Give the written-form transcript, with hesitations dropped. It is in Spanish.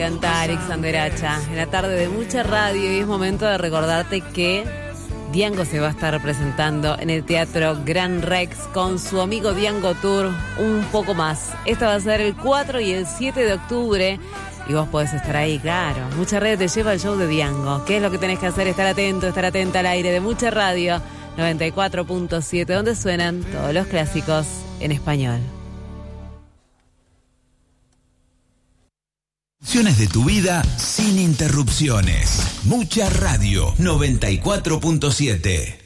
canta Alexander Hacha en la tarde de mucha radio, y es momento de recordarte que Diango se va a estar presentando en el Teatro Gran Rex con su amigo Diango Tour un poco más. Esto va a ser el 4 y el 7 de octubre y vos podés estar ahí, claro. Mucha Radio te lleva al show de Diango. ¿Qué es lo que tenés que hacer? Estar atento, estar atenta al aire de Mucha Radio 94.7, donde suenan todos los clásicos en español. De tu vida sin interrupciones. Mucha Radio 94.7.